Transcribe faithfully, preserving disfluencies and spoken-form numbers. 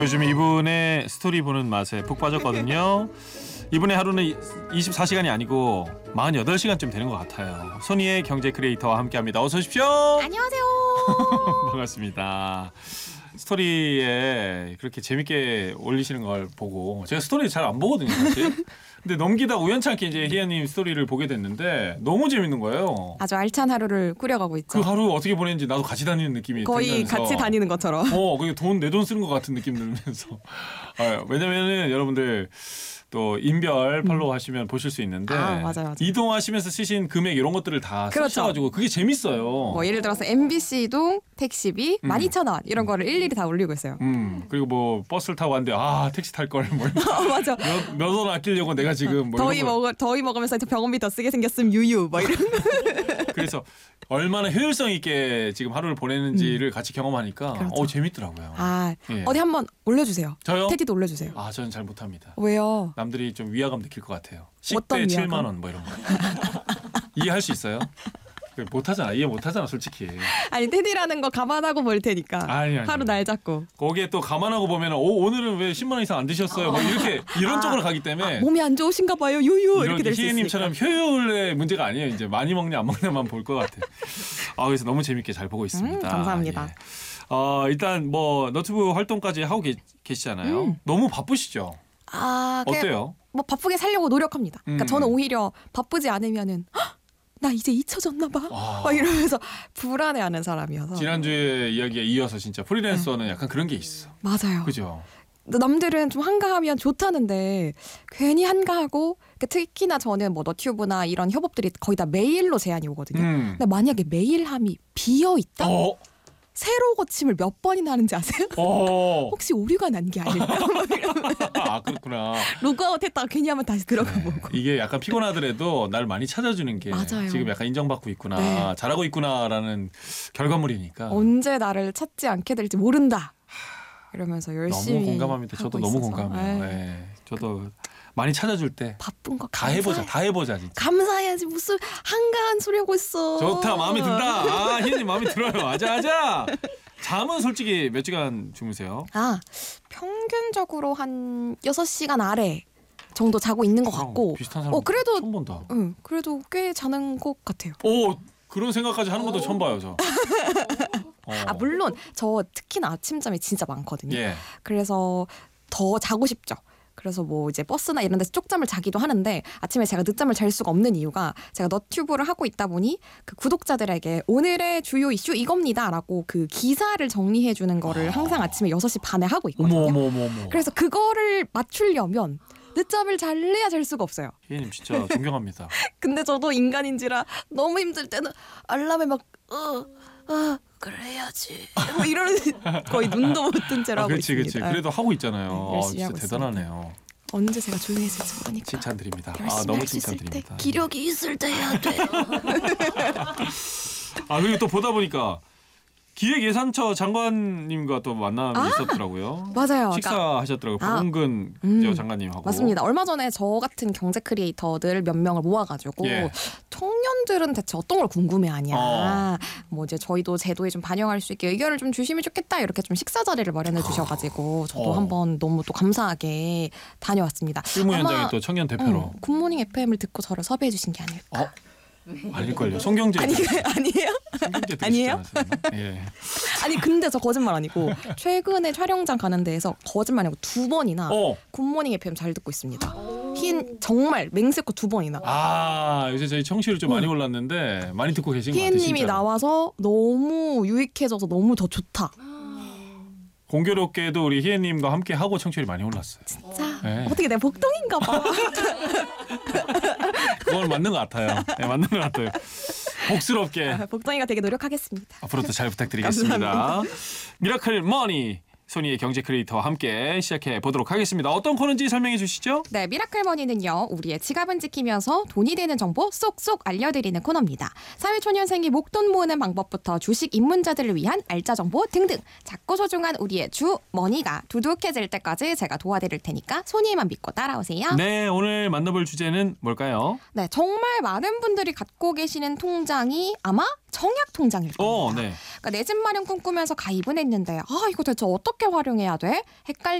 요즘 이분의 스토리 보는 맛에 푹 빠졌거든요. 이분의 하루는 이십사 시간이 아니고 사십팔 시간쯤 되는 것 같아요. 손희의 경제 크리에이터와 함께합니다. 어서 오십시오. 안녕하세요. 반갑습니다. 스토리에 그렇게 재밌게 올리시는 걸 보고 제가 스토리 잘 안 보거든요, 사실. 근데 넘기다 우연찮게 이제 희애님 스토리를 보게 됐는데 너무 재밌는 거예요. 아주 알찬 하루를 꾸려가고 있죠. 그 하루 어떻게 보냈는지 나도 같이 다니는 느낌이 거의 들면서 같이 다니는 것처럼. 어, 그게 돈 내 돈 쓰는 것 같은 느낌 들면서. 아, 왜냐면은 여러분들 또 인별 팔로우 하시면 보실 수 있는데 아, 맞아요, 맞아요. 이동하시면서 쓰신 금액 이런 것들을 다 그렇죠. 쓰셔가지고 그게 재밌어요. 뭐 예를 들어서 엠비씨 이동 택시비 음. 만 이천 원 이런 거를 일일이 다 올리고 있어요. 음 그리고 뭐 버스를 타고 왔는데 아 택시 탈 걸 뭐 어, 맞아. 몇 원 아끼려고 내가 지금 뭐 더위 이런 걸. 먹어 더위 먹으면서 병원비 더 쓰게 생겼음 유유 뭐 이런. 그래서 얼마나 효율성 있게 지금 하루를 보내는지를 같이 경험하니까 그렇죠. 어 재밌더라고요. 아 예. 어디 한번 올려주세요. 저요? 테디도 올려주세요. 아 저는 잘 못합니다. 왜요? 남들이 좀 위화감 느낄 것 같아요. 어떤 식대 위화감? 칠만 원 뭐 이런 거. 이해할 수 있어요? 못하잖아. 이해 못하잖아 솔직히. 아니 테디라는 거 감안하고 볼 테니까. 아니, 아니, 하루 아니. 날 잡고. 거기에 또 감안하고 보면 오, 오늘은 왜 십만 원 이상 안 드셨어요? 뭐 이렇게 이런 아, 쪽으로 가기 때문에 아, 몸이 안 좋으신가 봐요 유유 이렇게 될 수 있으니까. 희애님처럼 효율의 문제가 아니에요. 이제 많이 먹냐 안 먹냐만 볼 것 같아. 아 그래서 너무 재밌게 잘 보고 있습니다. 음, 감사합니다. 예. 어, 일단 뭐 너튜브 활동까지 하고 계, 계시잖아요. 음. 너무 바쁘시죠? 아 그냥 어때요? 뭐 바쁘게 살려고 노력합니다. 그러니까 음. 저는 오히려 바쁘지 않으면은 헉, 나 이제 잊혀졌나 봐. 아. 막 이러면서 불안해하는 사람이어서. 지난주에 이야기에 이어서 진짜 프리랜서는 네. 약간 그런 게 있어. 맞아요. 그죠? 남들은 좀 한가하면 좋다는데 괜히 한가하고 그러니까 특히나 저는 뭐 너튜브나 이런 협업들이 거의 다 메일로 제안이 오거든요. 음. 근데 만약에 메일함이 비어 있다? 어? 새로 고침을 몇 번이나 하는지 아세요? 어. 혹시 오류가 난 게 아닐까? 막 이러면 아 그렇구나. 로그아웃 했다가 괜히 한번 다시 들어가 네. 보고. 이게 약간 피곤하더라도 날 많이 찾아주는 게 맞아요. 지금 약간 인정받고 있구나, 네. 잘하고 있구나라는 결과물이니까. 언제 나를 찾지 않게 될지 모른다. 이러면서 열심히 너무 공감합니다. 저도 하고 너무 있어서. 공감해요. 에이, 네. 저도 많이 찾아줄 때 다 바쁜 거 해보자, 감사해. 다 해보자 진짜. 감사해야지 무슨 한가한 소리 하고 있어. 좋다, 마음에 든다. 아, 희연님 마음에 들어요. 아자, 아자. 잠은 솔직히 몇 시간 주무세요? 아 평균적으로 한 여섯 시간 아래 정도 자고 있는 것 같고. 어, 비슷한 사람 어 그래도 처음 본다. 응 그래도 꽤 자는 것 같아요. 오, 그런 생각까지 하는 것도 처음 봐요, 저. 어. 아 물론 저 특히나 아침잠이 진짜 많거든요. 예. 그래서 더 자고 싶죠. 그래서 뭐 이제 버스나 이런 데서 쪽잠을 자기도 하는데 아침에 제가 늦잠을 잘 수가 없는 이유가 제가 너튜브를 하고 있다 보니 그 구독자들에게 오늘의 주요 이슈 이겁니다라고 그 기사를 정리해 주는 거를 아. 항상 아침에 여섯 시 반에 하고 어머, 있거든요. 어머, 어머, 어머. 그래서 그거를 맞추려면 늦잠을 잘래야 잘 수가 없어요. 희연님 진짜 존경합니다. 근데 저도 인간인지라 너무 힘들 때는 알람에 막 어, 어, 그래야지 뭐 이러는 거의 눈도 못 뜬 채로 아, 하고 그렇지, 그렇지. 있습니다. 그래도 하고 있잖아요. 네, 아, 열심히 진짜 하고 대단하네요. 언제 제가 조용해질지 모르니까 칭찬드립니다. 아, 열심히 너무 할 수 있을 때 칭찬드립니다. 기력이 있을 때 해야 돼요. 아 그리고 또 보다 보니까 기획예산처 장관님과 또 만남이 아, 있었더라고요. 맞아요. 그러니까 식사하셨더라고요. 아, 박홍근 음, 장관님하고. 맞습니다. 얼마 전에 저 같은 경제 크리에이터들 몇 명을 모아가지고 예. 청년들은 대체 어떤 걸 궁금해하냐. 어. 뭐 이제 저희도 제도에 좀 반영할 수 있게 의견을 좀 주시면 좋겠다. 이렇게 좀 식사 자리를 마련해 주셔가지고 저도 어. 한번 너무 또 감사하게 다녀왔습니다. 실무 현장에 아마, 또 청년 대표로. 어, 굿모닝 에프엠을 듣고 저를 섭외해 주신 게 아닐까. 어? 아닐걸요. 송경재. 아니 아니에요? 송경재 아니에요? 들으시지 않았었나? 예. 아니 근데 저 거짓말 아니고 최근에 촬영장 가는 데에서 거짓말 아니고 두 번이나 어. 굿모닝 에프엠 잘 듣고 있습니다. 희엔 정말 맹세코 두 번이나. 아 요새 저희 청취율 좀 많이 어. 올랐는데 많이 듣고 계신 것 같아요. 희엔님이 진짜로. 나와서 너무 유익해져서 너무 더 좋다. 공교롭게도 우리 희애님과 함께 하고 청취율이 많이 올랐어요. 진짜 네. 어떻게 내 복덩인가 봐. 그건 맞는 것 같아요. 네, 맞는 것 같아요. 복스럽게 복덩이가 되게 노력하겠습니다. 앞으로도 잘 부탁드리겠습니다. 감사합니다. 미라클 머니 손희의 경제 크리에이터와 함께 시작해 보도록 하겠습니다. 어떤 코너인지 설명해 주시죠. 네, 미라클 머니는요. 우리의 지갑은 지키면서 돈이 되는 정보 쏙쏙 알려드리는 코너입니다. 사회초년생이 목돈 모으는 방법부터 주식 입문자들을 위한 알짜 정보 등등 작고 소중한 우리의 주 머니가 두둑해질 때까지 제가 도와드릴 테니까 손희만 믿고 따라오세요. 네, 오늘 만나볼 주제는 뭘까요? 네, 정말 많은 분들이 갖고 계시는 통장이 아마 청약 통장일 겁니다. 어, 네. 그러니까 내 집 마련 꿈꾸면서 가입은 했는데 아 이거 대체 어떻게 활용해야 돼? 헷갈리